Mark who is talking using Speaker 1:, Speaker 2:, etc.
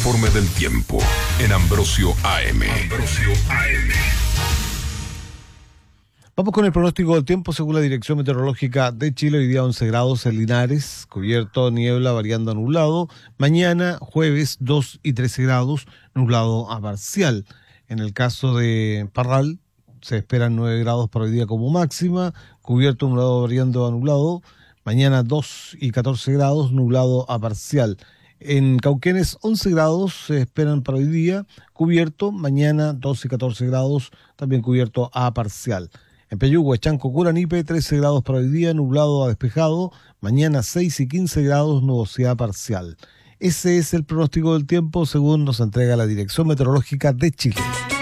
Speaker 1: informe del tiempo en Ambrosio AM.
Speaker 2: Vamos con el pronóstico del tiempo según la Dirección Meteorológica de Chile. Hoy día 11 grados en Linares, cubierto, niebla, variando a nublado. Mañana, jueves, 2 y 13 grados, nublado a parcial. En el caso de Parral, se esperan 9 grados para hoy día como máxima, cubierto, nublado, variando a nublado. Mañana 2 y 14 grados, nublado a parcial. En Cauquenes 11 grados se esperan para hoy día, cubierto. Mañana 2 y 14 grados, también cubierto a parcial. En Peyúgue, Chanco, Curanipe, 13 grados para hoy día, nublado a despejado. Mañana 6 y 15 grados, nubosidad parcial. Ese es el pronóstico del tiempo según nos entrega la Dirección Meteorológica de Chile.